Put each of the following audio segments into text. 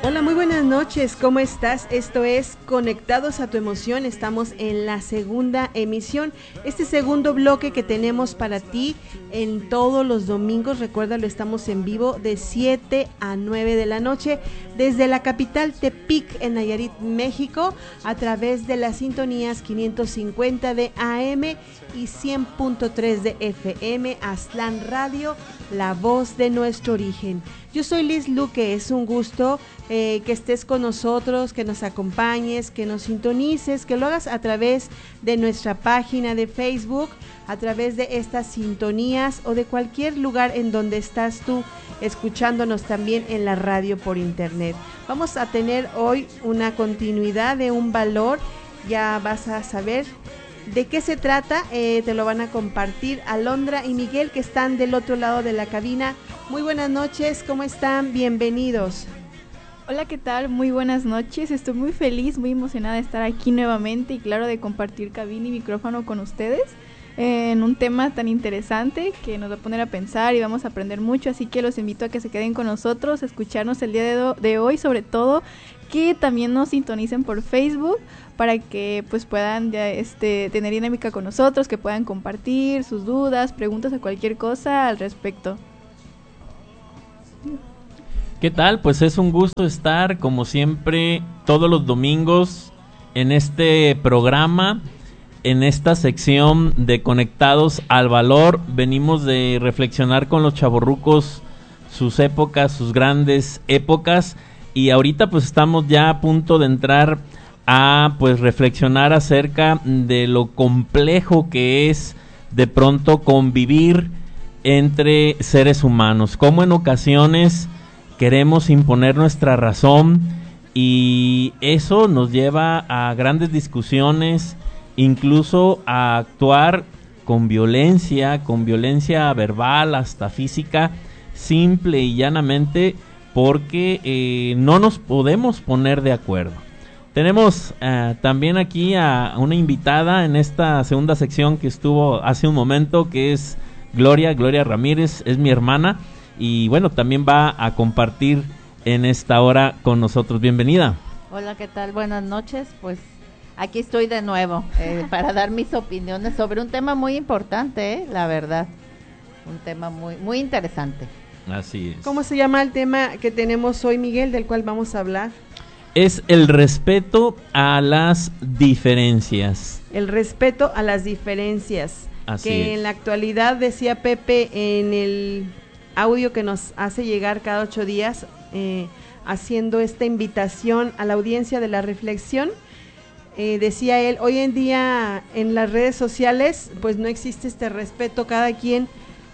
Hola, muy buenas noches, ¿cómo estás? Esto es Conectados a tu Emoción, estamos en la segunda emisión, este segundo bloque que tenemos para ti en todos los domingos, recuérdalo, estamos en vivo de 7 a 9 de la noche desde la capital Tepic en Nayarit, México, a través de las sintonías 550 de AM y 100.3 de FM, Aztlán Radio, la voz de nuestro origen. Yo soy Liz Luque, es un gusto que estés con nosotros, que nos acompañes, que nos sintonices, que lo hagas a través de nuestra página de Facebook, a través de estas sintonías o de cualquier lugar en donde estás tú escuchándonos también en la radio por internet. Vamos a tener hoy una continuidad de un valor, ya vas a saber de qué se trata, te lo van a compartir Alondra y Miguel, que están del otro lado de la cabina. Muy buenas noches, ¿cómo están? Bienvenidos. Hola, ¿qué tal? Muy buenas noches, estoy muy feliz, muy emocionada de estar aquí nuevamente y claro, de compartir cabina y micrófono con ustedes en un tema tan interesante que nos va a poner a pensar y vamos a aprender mucho, así que los invito a que se queden con nosotros, a escucharnos el día de hoy, sobre todo que también nos sintonicen por Facebook para que pues puedan tener dinámica con nosotros, que puedan compartir sus dudas, preguntas o cualquier cosa al respecto. ¿Qué tal? Pues es un gusto estar, como siempre, todos los domingos en este programa, en esta sección de Conectados al Valor. Venimos de reflexionar con los chavorrucos sus épocas, sus grandes épocas, y ahorita pues estamos ya a punto de entrar a pues reflexionar acerca de lo complejo que es de pronto convivir entre seres humanos, como en ocasiones queremos imponer nuestra razón y eso nos lleva a grandes discusiones, incluso a actuar con violencia verbal, hasta física, simple y llanamente porque no nos podemos poner de acuerdo. Tenemos también aquí a una invitada en esta segunda sección que estuvo hace un momento, que es Gloria Ramírez, es mi hermana. Y bueno, también va a compartir en esta hora con nosotros. Bienvenida. Hola, ¿qué tal? Buenas noches. Pues aquí estoy de nuevo para dar mis opiniones sobre un tema muy importante, la verdad. Un tema muy, muy interesante. Así es. ¿Cómo se llama el tema que tenemos hoy, Miguel, del cual vamos a hablar? Es el respeto a las diferencias. El respeto a las diferencias. Así que es. En la actualidad, decía Pepe en el audio que nos hace llegar cada 8 días, haciendo esta invitación a la audiencia de la reflexión, decía él, hoy en día en las redes sociales pues no existe este respeto, cada quien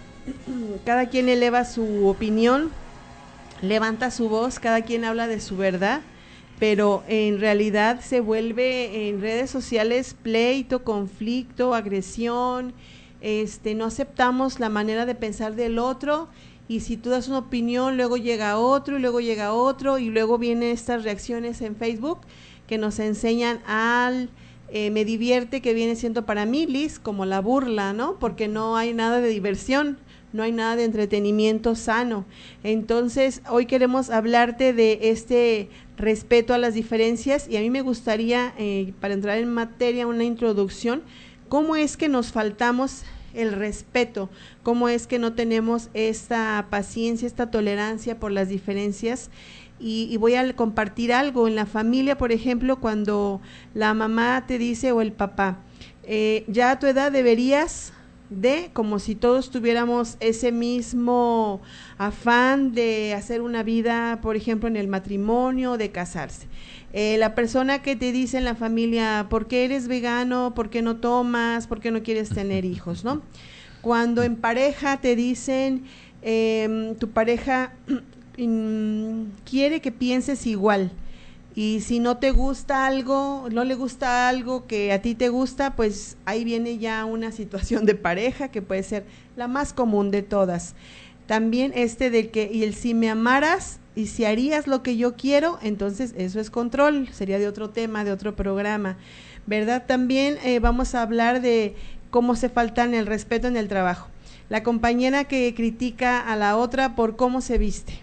eleva su opinión, levanta su voz, cada quien habla de su verdad, pero en realidad se vuelve en redes sociales pleito, conflicto, agresión, no aceptamos la manera de pensar del otro. Y si tú das una opinión, luego llega otro, y luego llega otro, y luego vienen estas reacciones en Facebook que nos enseñan al me divierte, que viene siendo para mí, Liz, como la burla, ¿no? Porque no hay nada de diversión, no hay nada de entretenimiento sano. Entonces, hoy queremos hablarte de este respeto a las diferencias, y a mí me gustaría, para entrar en materia, una introducción, cómo es que nos faltamos el respeto, cómo es que no tenemos esta paciencia, esta tolerancia por las diferencias. Y voy a compartir algo en la familia, por ejemplo, cuando la mamá te dice o el papá, ya a tu edad deberías de, como si todos tuviéramos ese mismo afán de hacer una vida, por ejemplo, en el matrimonio, de casarse. La persona que te dice en la familia, ¿por qué eres vegano? ¿Por qué no tomas? ¿Por qué no quieres tener hijos? ¿No? Cuando en pareja te dicen, tu pareja quiere que pienses igual, y si no te gusta algo, no le gusta algo que a ti te gusta, pues ahí viene ya una situación de pareja que puede ser la más común de todas. También de que, y el si me amaras, y si harías lo que yo quiero, entonces eso es control, sería de otro tema, de otro programa, ¿verdad? También vamos a hablar de cómo se faltan el respeto en el trabajo. La compañera que critica a la otra por cómo se viste,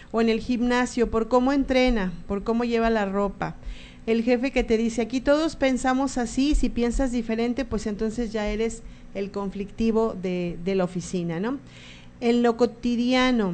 o en el gimnasio, por cómo entrena, por cómo lleva la ropa. El jefe que te dice, aquí todos pensamos así, si piensas diferente, pues entonces ya eres el conflictivo de la oficina, ¿no? En lo cotidiano,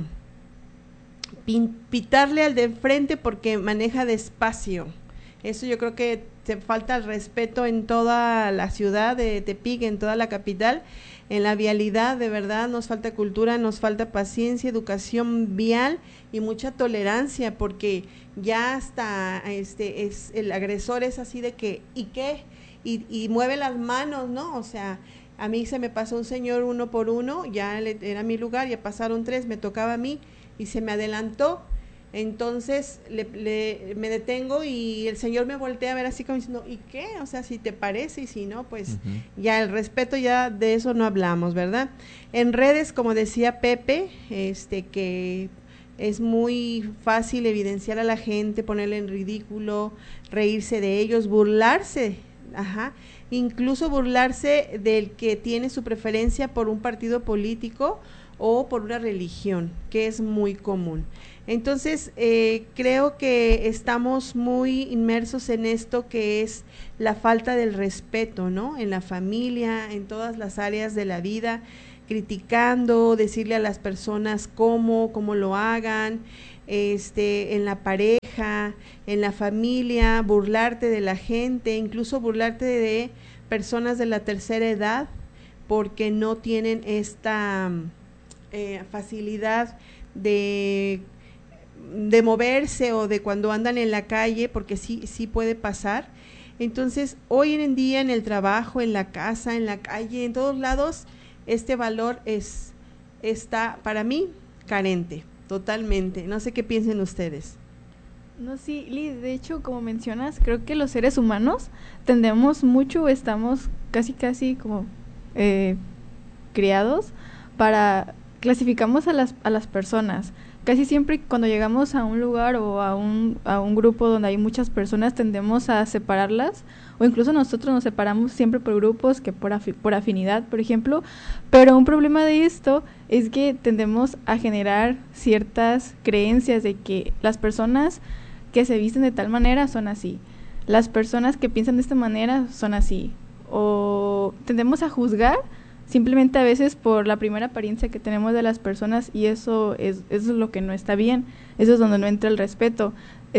pitarle al de frente porque maneja despacio. Eso yo creo que te falta el respeto en toda la ciudad de Tepic, en toda la capital. En la vialidad, de verdad, nos falta cultura, nos falta paciencia, educación vial y mucha tolerancia, porque ya hasta es el agresor es así de que, ¿y qué? Y mueve las manos, ¿no? O sea, a mí se me pasó un señor uno por uno, ya era mi lugar, ya pasaron 3, me tocaba a mí, y se me adelantó. Entonces me detengo y el señor me voltea a ver así como diciendo, ¿y qué? O sea, si te parece, y si no, pues ya el respeto, ya de eso no hablamos, ¿verdad? En redes, como decía Pepe, que es muy fácil evidenciar a la gente, ponerle en ridículo, reírse de ellos, burlarse, incluso burlarse del que tiene su preferencia por un partido político o por una religión, que es muy común. Entonces, creo que estamos muy inmersos en esto que es la falta del respeto, ¿no? En la familia, en todas las áreas de la vida, criticando, decirle a las personas cómo lo hagan, en la pareja, en la familia, burlarte de la gente, incluso burlarte de personas de la tercera edad, porque no tienen esta facilidad de moverse o de cuando andan en la calle, porque sí puede pasar. Entonces, hoy en día en el trabajo, en la casa, en la calle, en todos lados, este valor está para mí carente, totalmente. No sé qué piensen ustedes. No, sí, Liz, de hecho, como mencionas, creo que los seres humanos tendemos mucho, estamos casi como criados para clasificamos a las personas. Casi siempre cuando llegamos a un lugar o a un grupo donde hay muchas personas tendemos a separarlas, o incluso nosotros nos separamos siempre por grupos que por afinidad, por ejemplo, pero un problema de esto es que tendemos a generar ciertas creencias de que las personas que se visten de tal manera son así, las personas que piensan de esta manera son así, o tendemos a juzgar simplemente a veces por la primera apariencia que tenemos de las personas, y eso es lo que no está bien, eso es donde no entra el respeto.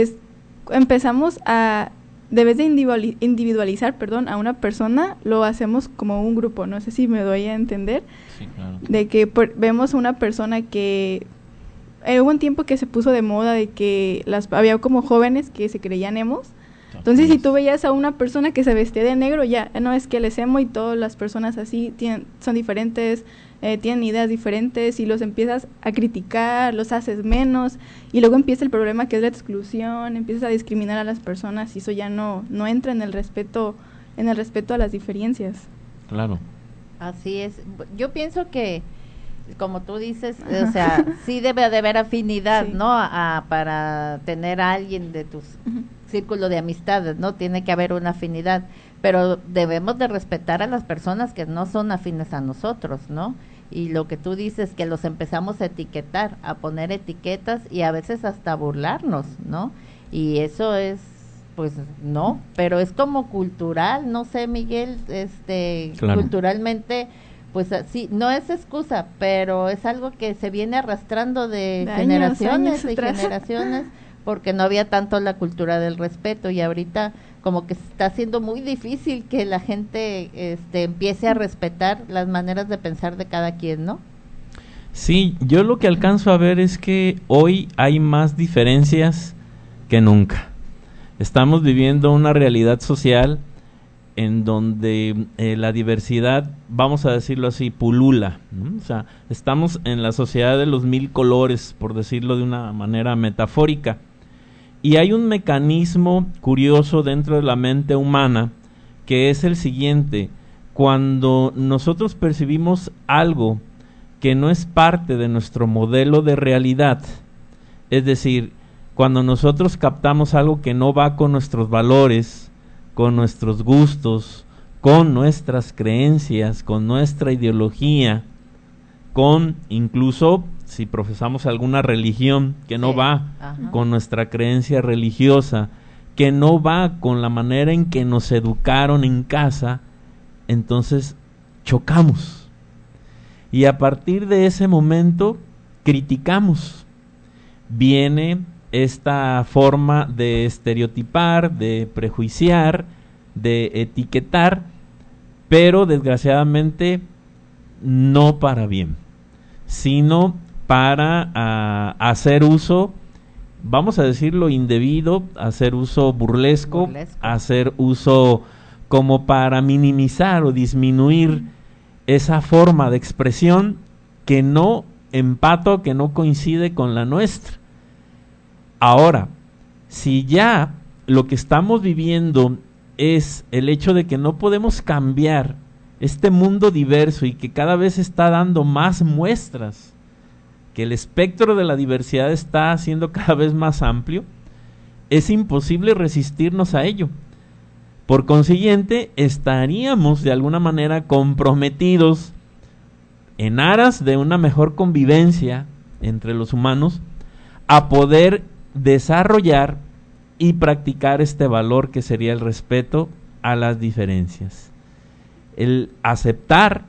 Empezamos a, de vez de individualizar, a una persona, lo hacemos como un grupo, no sé si me doy a entender. Sí, claro. De que vemos a una persona que, hubo un tiempo que se puso de moda de que había como jóvenes que se creían emos. Entonces, si tú veías a una persona que se vestía de negro, ya, no es que él es emo y todas las personas así son diferentes, tienen ideas diferentes, y los empiezas a criticar, los haces menos, y luego empieza el problema que es la exclusión, empiezas a discriminar a las personas, y eso ya no entra en el respeto a las diferencias. Claro. Así es. Yo pienso que, como tú dices, o sea, sí debe de haber afinidad, sí, ¿no? Para tener a alguien de tus círculo de amistades, ¿no? Tiene que haber una afinidad, pero debemos de respetar a las personas que no son afines a nosotros, ¿no? Y lo que tú dices, que los empezamos a etiquetar, a poner etiquetas y a veces hasta burlarnos, ¿no? Y eso es, pues, no, pero es como cultural, no sé, Miguel, claro, culturalmente, pues sí, no es excusa, pero es algo que se viene arrastrando de generaciones y generaciones, porque no había tanto la cultura del respeto, y ahorita como que está siendo muy difícil que la gente empiece a respetar las maneras de pensar de cada quien, ¿no? Sí, yo lo que alcanzo a ver es que hoy hay más diferencias que nunca. Estamos viviendo una realidad social en donde la diversidad, vamos a decirlo así, pulula, ¿no? O sea, estamos en la sociedad de los 1000 colores, por decirlo de una manera metafórica. Y hay un mecanismo curioso dentro de la mente humana, que es el siguiente: cuando nosotros percibimos algo que no es parte de nuestro modelo de realidad, es decir, cuando nosotros captamos algo que no va con nuestros valores, con nuestros gustos, con nuestras creencias, con nuestra ideología, con incluso si profesamos alguna religión que no Sí. va Ajá. con nuestra creencia religiosa, que no va con la manera en que nos educaron en casa, entonces chocamos. Y a partir de ese momento criticamos. Viene esta forma de estereotipar, de prejuiciar, de etiquetar, pero desgraciadamente no para bien, sino para hacer uso, vamos a decirlo, indebido, hacer uso burlesco, hacer uso como para minimizar o disminuir esa forma de expresión que no empata, que no coincide con la nuestra. Ahora, si ya lo que estamos viviendo es el hecho de que no podemos cambiar este mundo diverso y que cada vez está dando más muestras, que el espectro de la diversidad está siendo cada vez más amplio, es imposible resistirnos a ello. Por consiguiente, estaríamos de alguna manera comprometidos en aras de una mejor convivencia entre los humanos a poder desarrollar y practicar este valor que sería el respeto a las diferencias. El aceptar,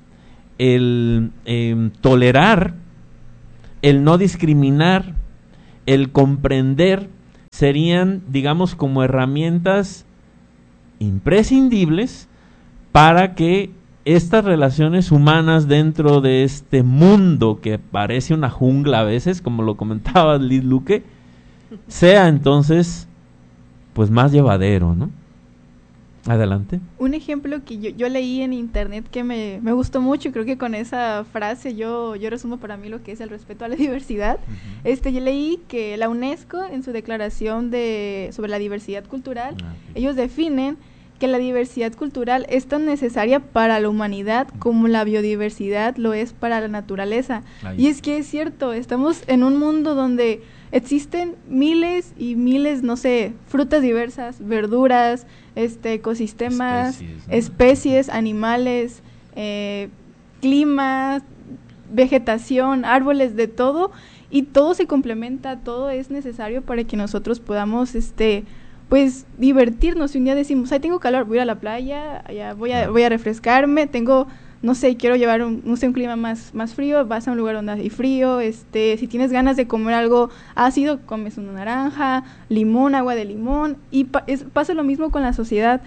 el tolerar, el no discriminar, el comprender, serían, digamos, como herramientas imprescindibles para que estas relaciones humanas dentro de este mundo que parece una jungla a veces, como lo comentaba Liz Luque, sea entonces pues más llevadero, ¿no? Adelante. Un ejemplo que yo leí en internet que me gustó mucho, y creo que con esa frase yo resumo para mí lo que es el respeto a la diversidad. Yo leí que la UNESCO en su declaración sobre la diversidad cultural, ellos definen que la diversidad cultural es tan necesaria para la humanidad como la biodiversidad lo es para la naturaleza. Y es que es cierto, estamos en un mundo donde existen miles y miles, no sé, frutas diversas, verduras, ecosistemas, especies, animales, clima, vegetación, árboles, de todo, y todo se complementa, todo es necesario para que nosotros podamos, pues, divertirnos. Si un día decimos, ay, tengo calor, voy a ir a la playa, allá voy a refrescarme, tengo, no sé, quiero llevar un clima más frío, vas a un lugar donde hay frío, si tienes ganas de comer algo ácido, comes una naranja, limón, agua de limón, y pasa lo mismo con la sociedad.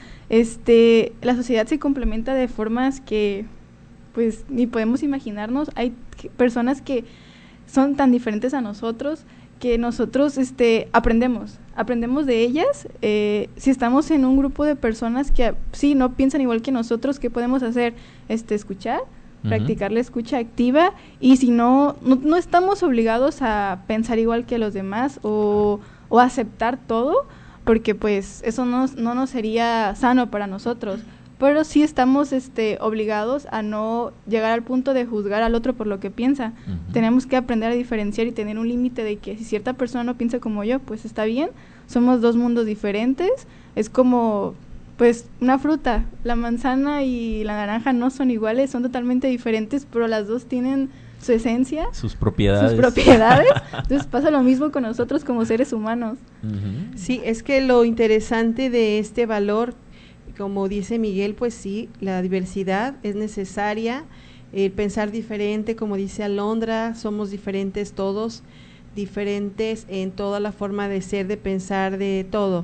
La sociedad se complementa de formas que, pues, ni podemos imaginarnos. Hay personas que son tan diferentes a nosotros, que nosotros aprendemos de ellas. Si estamos en un grupo de personas que sí no piensan igual que nosotros, ¿qué podemos hacer? Escuchar, practicar la escucha activa, y si no estamos obligados a pensar igual que los demás o aceptar todo, porque pues eso no nos sería sano para nosotros. Pero sí estamos obligados a no llegar al punto de juzgar al otro por lo que piensa. Tenemos que aprender a diferenciar y tener un límite de que si cierta persona no piensa como yo, pues está bien, somos dos mundos diferentes. Es como, pues, una fruta, la manzana y la naranja no son iguales, son totalmente diferentes, pero las dos tienen su esencia, sus propiedades. Entonces pasa lo mismo con nosotros como seres humanos. Sí, es que lo interesante de este valor, como dice Miguel, pues sí, la diversidad es necesaria, pensar diferente, como dice Alondra, somos diferentes todos, diferentes en toda la forma de ser, de pensar, de todo.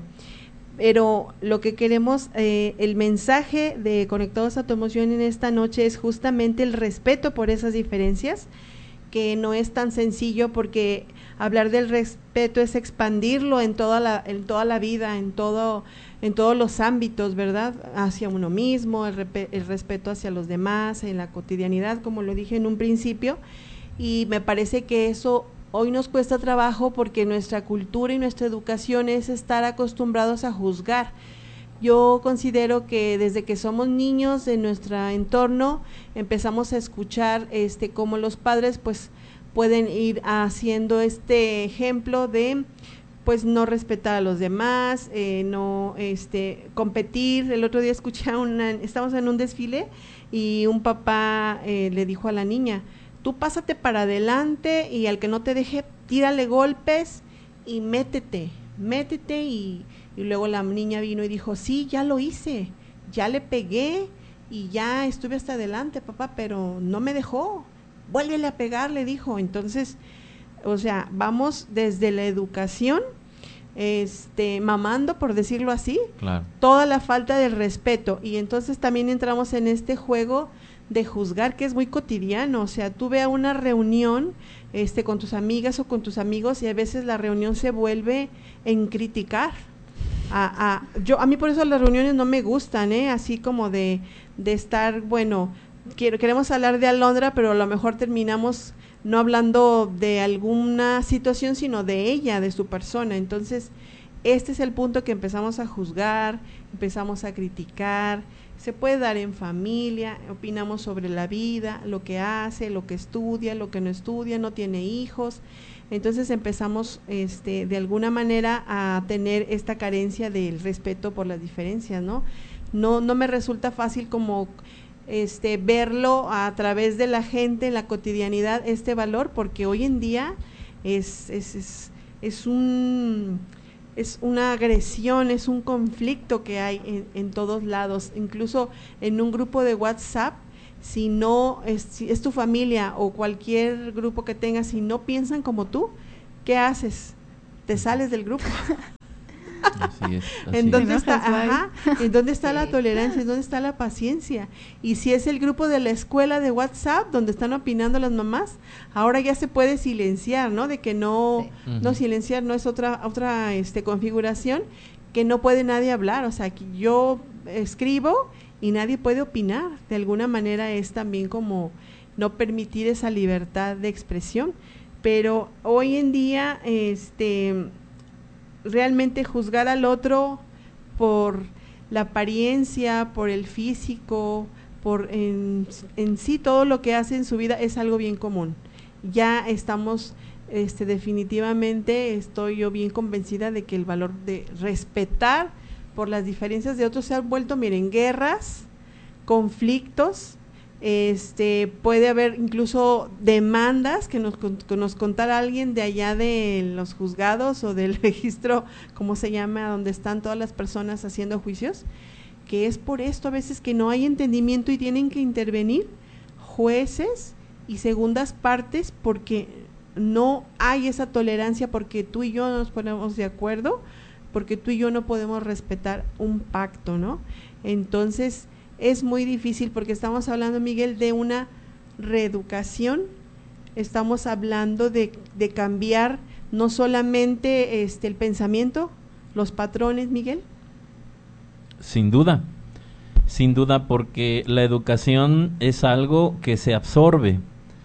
Pero lo que queremos, el mensaje de Conectados a tu Emoción en esta noche es justamente el respeto por esas diferencias, que no es tan sencillo, porque hablar del respeto es expandirlo en toda la vida, en todos los ámbitos, ¿verdad? Hacia uno mismo, el respeto hacia los demás, en la cotidianidad, como lo dije en un principio, y me parece que eso hoy nos cuesta trabajo porque nuestra cultura y nuestra educación es estar acostumbrados a juzgar. Yo considero que desde que somos niños en nuestro entorno empezamos a escuchar cómo los padres pues pueden ir haciendo este ejemplo de pues no respetar a los demás, no competir. El otro día escuché estamos en un desfile y un papá le dijo a la niña, tú pásate para adelante y al que no te deje, tírale golpes y métete y luego la niña vino y dijo, sí, ya lo hice, ya le pegué y ya estuve hasta adelante, papá, pero no me dejó, vuélvele a pegar, le dijo. Entonces, o sea, vamos desde la educación, mamando, por decirlo así, claro, toda la falta de respeto, y entonces también entramos en este juego de juzgar, que es muy cotidiano. O sea, tú ve a una reunión con tus amigas o con tus amigos y a veces la reunión se vuelve en criticar. A mí por eso las reuniones no me gustan, así como de estar, bueno, queremos hablar de Alondra, pero a lo mejor terminamos no hablando de alguna situación, sino de ella, de su persona. Entonces, este es el punto que empezamos a juzgar, empezamos a criticar. Se puede dar en familia, opinamos sobre la vida, lo que hace, lo que estudia, lo que no estudia, no tiene hijos. Entonces empezamos de alguna manera a tener esta carencia del respeto por las diferencias, ¿no? No me resulta fácil como verlo a través de la gente en la cotidianidad, este valor, porque hoy en día es una agresión, es un conflicto que hay en todos lados, incluso en un grupo de WhatsApp. Si es tu familia o cualquier grupo que tengas, si no piensan como tú, ¿qué haces? Te sales del grupo. Así es, así ¿En dónde es. está? ¿En dónde está la tolerancia? ¿En dónde está la paciencia? Y si es el grupo de la escuela de WhatsApp donde están opinando las mamás, ahora ya se puede silenciar, ¿no? De que no silenciar, no es otra configuración, que no puede nadie hablar. O sea, que yo escribo y nadie puede opinar. De alguna manera es también como no permitir esa libertad de expresión. Pero hoy en día, realmente juzgar al otro por la apariencia, por el físico, por en sí todo lo que hace en su vida es algo bien común. Ya estamos, definitivamente estoy yo bien convencida de que el valor de respetar por las diferencias de otros se han vuelto, miren, guerras, conflictos. Puede haber incluso demandas que nos contara alguien de allá de los juzgados o del registro, como se llama, donde están todas las personas haciendo juicios, que es por esto a veces que no hay entendimiento y tienen que intervenir jueces y segundas partes porque no hay esa tolerancia, porque tú y yo no nos ponemos de acuerdo, porque tú y yo no podemos respetar un pacto, ¿no? Entonces es muy difícil porque estamos hablando, Miguel, de una reeducación, estamos hablando de cambiar no solamente el pensamiento, los patrones, Miguel. Sin duda, porque la educación es algo que se absorbe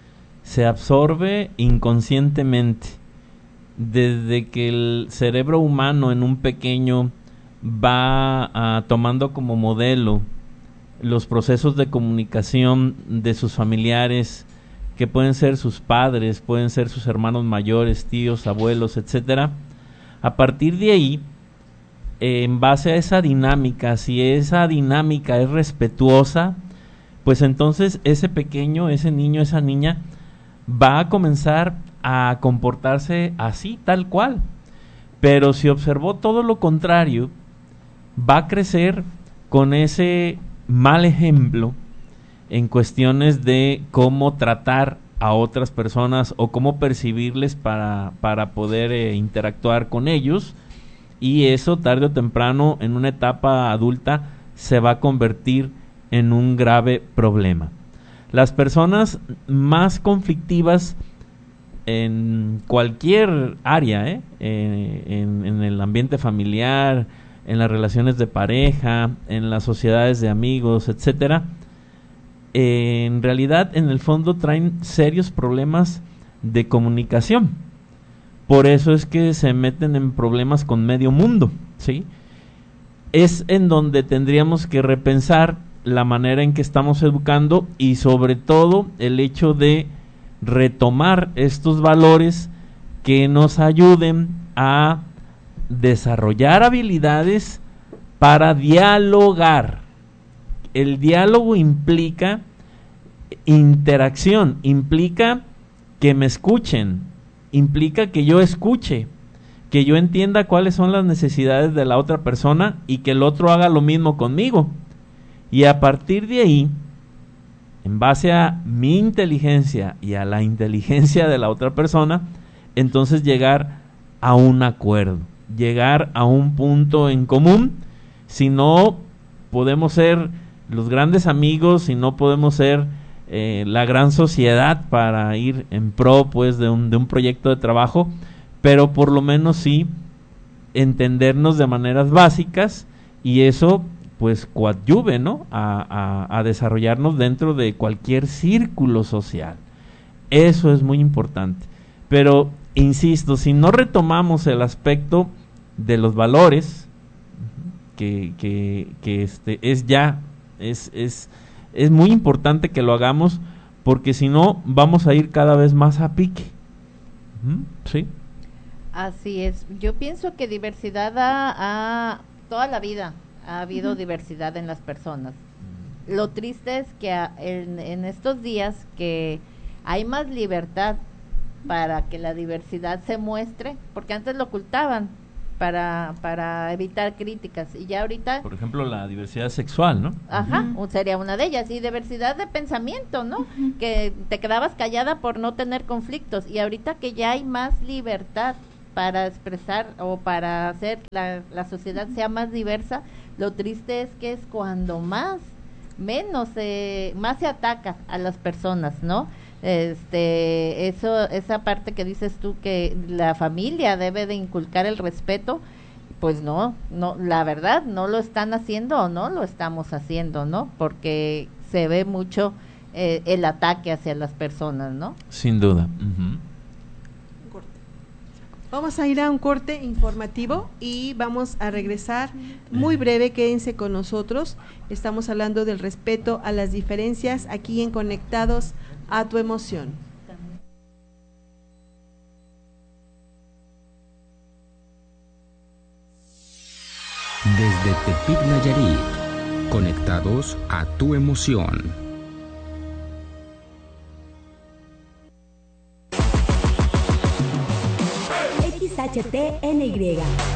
inconscientemente. Desde que el cerebro humano en un pequeño va tomando como modelo los procesos de comunicación de sus familiares, que pueden ser sus padres, pueden ser sus hermanos mayores, tíos, abuelos, etcétera. A partir de ahí, en base a esa dinámica, si esa dinámica es respetuosa, pues entonces ese pequeño, ese niño, esa niña va a comenzar a comportarse así, tal cual. Pero si observó todo lo contrario, va a crecer con ese mal ejemplo en cuestiones de cómo tratar a otras personas o cómo percibirles para poder interactuar con ellos, y eso tarde o temprano en una etapa adulta se va a convertir en un grave problema. Las personas más conflictivas en cualquier área, en el ambiente familiar, en las relaciones de pareja, en las sociedades de amigos, etcétera, en realidad, en el fondo traen serios problemas de comunicación. Por eso es que se meten en problemas con medio mundo, ¿sí? Es en donde tendríamos que repensar la manera en que estamos educando y sobre todo el hecho de retomar estos valores que nos ayuden a desarrollar habilidades para dialogar. El diálogo implica interacción, implica que me escuchen, implica que yo escuche, que yo entienda cuáles son las necesidades de la otra persona y que el otro haga lo mismo conmigo. Y a partir de ahí, en base a mi inteligencia y a la inteligencia de la otra persona, entonces llegar a un acuerdo, llegar a un punto en común. Si no podemos ser los grandes amigos, si no podemos ser la gran sociedad para ir en pro pues de un proyecto de trabajo, pero por lo menos sí entendernos de maneras básicas, y eso pues coadyuve, ¿no?, a desarrollarnos dentro de cualquier círculo social. Eso es muy importante. Pero insisto, si no retomamos el aspecto de los valores, que es muy importante que lo hagamos, porque si no vamos a ir cada vez más a pique. ¿Sí? Así es. Yo pienso que diversidad toda la vida ha habido diversidad en las personas. Lo triste es que en estos días que hay más libertad para que la diversidad se muestre, porque antes lo ocultaban para evitar críticas, y ya ahorita, por ejemplo, la diversidad sexual, ¿no? Ajá, sería una de ellas, y diversidad de pensamiento, ¿no? Que te quedabas callada por no tener conflictos, y ahorita que ya hay más libertad para expresar o para hacer la sociedad sea más diversa, lo triste es que es cuando más se ataca a las personas, ¿no? Esa parte que dices tú, que la familia debe de inculcar el respeto, pues no, la verdad no lo están haciendo o no lo estamos haciendo, ¿no? Porque se ve mucho el ataque hacia las personas, ¿no? Sin duda. Vamos a ir a un corte informativo y vamos a regresar muy breve. Quédense con nosotros. Estamos hablando del respeto a las diferencias aquí en Conectados a tu emoción. Desde Tepic, Nayarit, conectados a tu emoción. XHTNY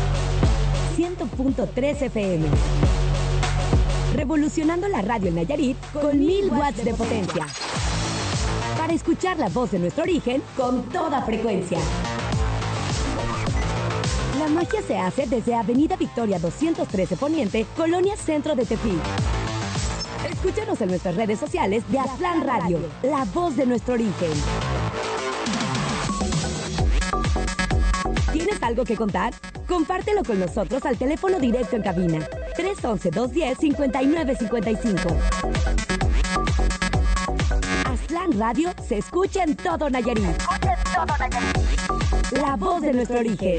100.3 FM. Revolucionando la radio en Nayarit con 1000 watts de potencia. Para escuchar la voz de nuestro origen con toda frecuencia. La magia se hace desde Avenida Victoria 213 Poniente, Colonia Centro de Tepic. Escúchanos en nuestras redes sociales de Aztlán Radio, la voz de nuestro origen. ¿Tienes algo que contar? Compártelo con nosotros al teléfono directo en cabina 311-210-5955. Aztlán Radio se escucha en todo Nayarit. La voz de nuestro origen.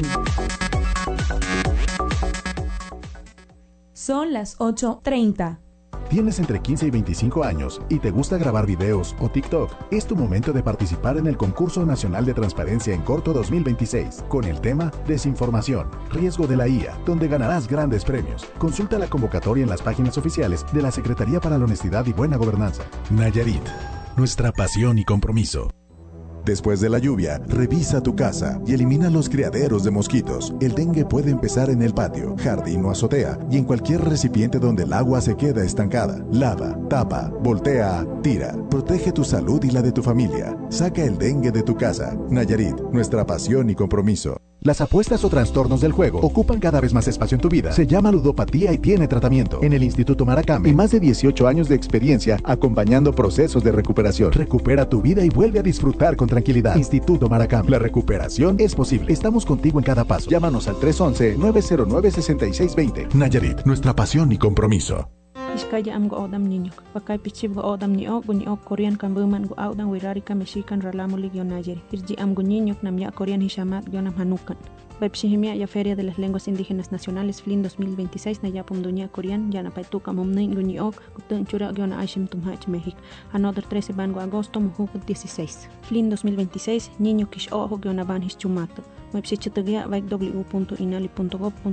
Son las 8:30. ¿Tienes entre 15 y 25 años y te gusta grabar videos o TikTok? Es tu momento de participar en el Concurso Nacional de Transparencia en Corto 2026, con el tema Desinformación, riesgo de la IA, donde ganarás grandes premios. Consulta la convocatoria en las páginas oficiales de la Secretaría para la Honestidad y Buena Gobernanza. Nayarit, nuestra pasión y compromiso. Después de la lluvia, revisa tu casa y elimina los criaderos de mosquitos. El dengue puede empezar en el patio, jardín o azotea y en cualquier recipiente donde el agua se queda estancada. Lava, tapa, voltea, tira. Protege tu salud y la de tu familia. Saca el dengue de tu casa. Nayarit, nuestra pasión y compromiso. Las apuestas o trastornos del juego ocupan cada vez más espacio en tu vida. Se llama ludopatía y tiene tratamiento. En el Instituto Maracame, más de 18 años de experiencia acompañando procesos de recuperación. Recupera tu vida y vuelve a disfrutar con tranquilidad. Instituto Maracame. La recuperación es posible. Estamos contigo en cada paso. Llámanos al 311-909-6620. Nayarit, nuestra pasión y compromiso. Iskaya am go odam niñok, pakay pichib go odam niok Korean kan buman go audang wirari ka mexican ralamulig yo Nayari. Irji am go niñok nam ya Korean hishamat yo nam hanukan. Webshihimia ya Feria de las Lenguas Indígenas Nacionales FLIN 2026 na yapum dunia Korean ya na paituka momnin go niok kutun chura yo na aishim tumhach México. Another 13 ban go agosto muhuk 16. FLIN 2026 niño kish ojo yo na ban hischumato. Webshichitagia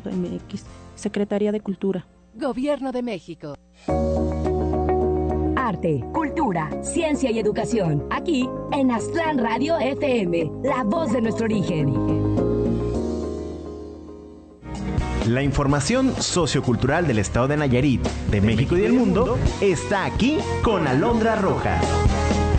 www.inali.gov.mx. Secretaría de Cultura. Gobierno de México. arte, cultura, ciencia y educación. Aquí en Aztlán Radio FM, la voz de nuestro origen. La información sociocultural del estado de Nayarit, de México y del mundo está aquí con Alondra Rojas.